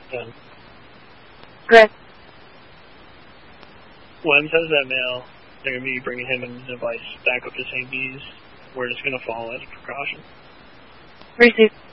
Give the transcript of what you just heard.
Done. Correct. When says that mail, they're going to be bringing him and the device back up to St. Bees. We're just going to follow as a precaution. Received.